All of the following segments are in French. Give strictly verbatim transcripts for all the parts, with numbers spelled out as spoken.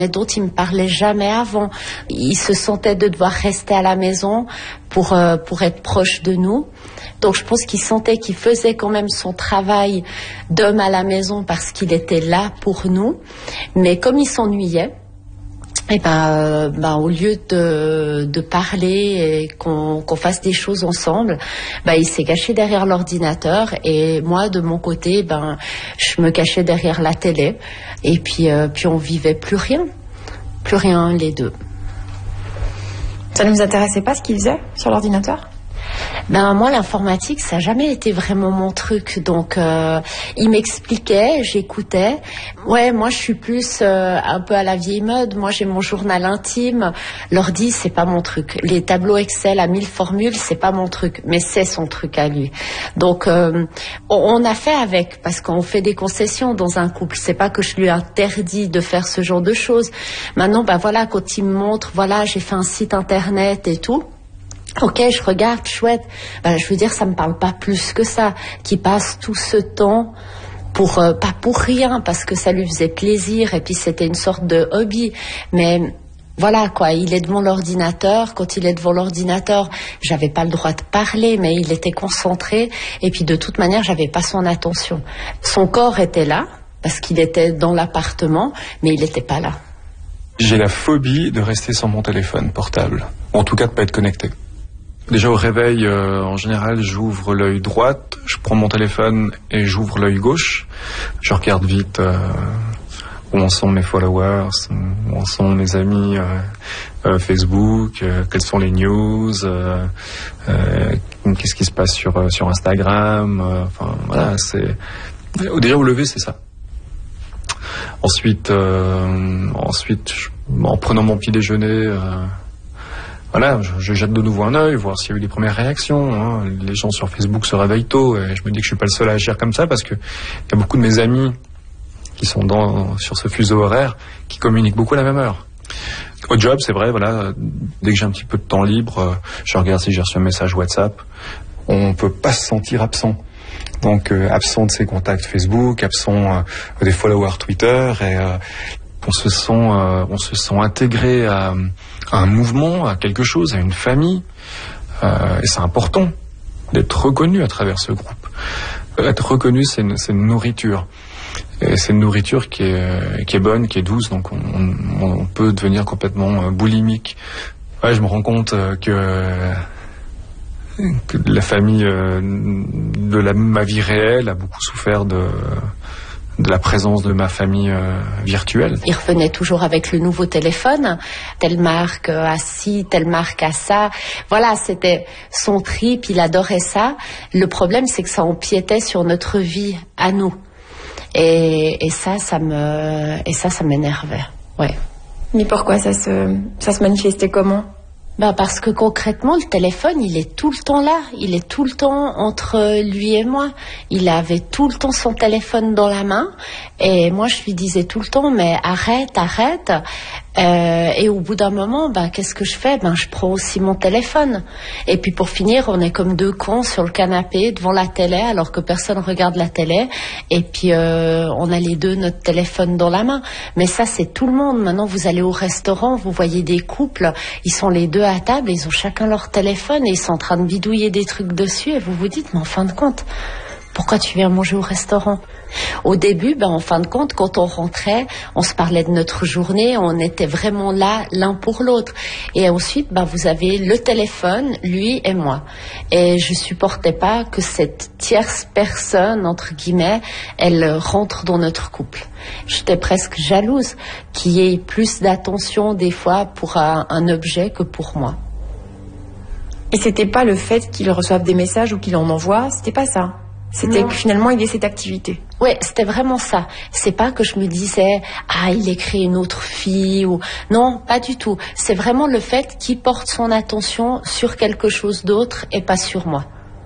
et dont il me parlait jamais avant. Il se sentait de devoir rester à la maison pour euh, pour être proche de nous. Donc je pense qu'il sentait qu'il faisait quand même son travail d'homme à la maison parce qu'il était là pour nous. Mais comme il s'ennuyait, et ben, euh, ben au lieu de de parler et qu'on qu'on fasse des choses ensemble, ben il s'est caché derrière l'ordinateur et moi de mon côté, ben je me cachais derrière la télé et puis euh, puis on vivait plus rien, plus rien les deux. Ça ne vous intéressait pas ce qu'il faisait sur l'ordinateur ? Ben moi l'informatique ça n'a jamais été vraiment mon truc, donc euh, il m'expliquait, j'écoutais. Ouais, moi je suis plus euh, un peu à la vieille mode. Moi j'ai mon journal intime. L'ordi c'est pas mon truc. Les tableaux Excel à mille formules c'est pas mon truc, mais c'est son truc à lui. Donc euh, on, on a fait avec parce qu'on fait des concessions dans un couple. C'est pas que je lui interdis de faire ce genre de choses. Maintenant ben voilà, quand il me montre, voilà j'ai fait un site internet et tout. Ok, je regarde, chouette. Ben, je veux dire, ça me parle pas plus que ça. Qui passe tout ce temps pour euh, pas pour rien, parce que ça lui faisait plaisir et puis c'était une sorte de hobby. Mais voilà quoi, il est devant l'ordinateur. Quand il est devant l'ordinateur, j'avais pas le droit de parler, mais il était concentré. Et puis de toute manière, j'avais pas son attention. Son corps était là parce qu'il était dans l'appartement, mais il était pas là. J'ai la phobie de rester sans mon téléphone portable, ou en tout cas de pas être connecté. Déjà au réveil, euh, en général, j'ouvre l'œil droit, je prends mon téléphone et j'ouvre l'œil gauche. Je regarde vite euh, où en sont mes followers, où en sont mes amis euh, euh, Facebook, euh, quelles sont les news, euh, euh, qu'est-ce qui se passe sur euh, sur Instagram. Euh, enfin voilà, c'est déjà au lever, c'est ça. Ensuite, euh, ensuite, je, en prenant mon petit déjeuner. Euh, Voilà, je, je jette de nouveau un œil, voir s'il y a eu des premières réactions. Hein. Les gens sur Facebook se réveillent tôt et je me dis que je suis pas le seul à agir comme ça parce que il y a beaucoup de mes amis qui sont dans, sur ce fuseau horaire qui communiquent beaucoup à la même heure. Au job, c'est vrai, voilà, dès que j'ai un petit peu de temps libre, je regarde si j'ai reçu un message WhatsApp. On peut pas se sentir absent. Donc euh, absent de ses contacts Facebook, absent euh, des followers Twitter et euh, on se sent, euh, on se sent intégré à, à un mouvement, à quelque chose, à une famille. Euh, et c'est important d'être reconnu à travers ce groupe. Être reconnu, c'est une, c'est une nourriture. Et c'est une nourriture qui est, qui est bonne, qui est douce, donc on, on, on peut devenir complètement boulimique. Ouais, je me rends compte que, que la famille de la, ma vie réelle a beaucoup souffert de... de la présence de ma famille euh, virtuelle. Il revenait toujours avec le nouveau téléphone, telle marque a ci, telle marque a ça. Voilà, c'était son trip, il adorait ça. Le problème, c'est que ça empiétait sur notre vie à nous. Et, et ça, ça me, et ça, ça m'énervait. Ouais. Mais pourquoi ça se, ça se manifestait comment ? Ben parce que concrètement, le téléphone, il est tout le temps là. Il est tout le temps entre lui et moi. Il avait tout le temps son téléphone dans la main. Et moi, je lui disais tout le temps, mais arrête, arrête. Euh, et au bout d'un moment, ben, qu'est-ce que je fais ? Ben, je prends aussi mon téléphone. Et puis pour finir, on est comme deux cons sur le canapé devant la télé, alors que personne regarde la télé. Et puis euh, on a les deux notre téléphone dans la main. Mais ça, c'est tout le monde. Maintenant, vous allez au restaurant, vous voyez des couples, ils sont les deux à table, ils ont chacun leur téléphone et ils sont en train de bidouiller des trucs dessus. Et vous vous dites, mais en fin de compte, pourquoi tu viens manger au restaurant ? Au début, ben, en fin de compte, quand on rentrait, on se parlait de notre journée, on était vraiment là l'un pour l'autre. Et ensuite, ben, vous avez le téléphone, lui et moi. Et je supportais pas que cette tierce personne, entre guillemets, elle rentre dans notre couple. J'étais presque jalouse qu'il y ait plus d'attention des fois pour un, un objet que pour moi. Et c'était pas le fait qu'il reçoive des messages ou qu'il en envoie, c'était pas ça. C'était non. Que finalement il y ait cette activité. Oui, c'était vraiment ça. C'est pas que je me disais ah il écrit une autre fille ou non, pas du tout. C'est vraiment le fait qu'il porte son attention sur quelque chose d'autre et pas sur moi.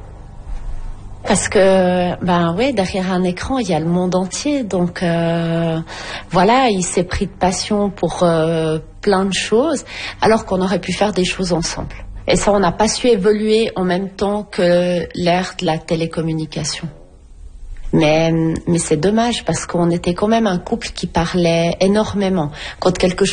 Parce que ben ouais, derrière un écran il y a le monde entier, donc euh, voilà, il s'est pris de passion pour euh, plein de choses, alors qu'on aurait pu faire des choses ensemble. Et ça, on n'a pas su évoluer en même temps que l'ère de la télécommunication. Mais, mais c'est dommage parce qu'on était quand même un couple qui parlait énormément. Quand quelque chose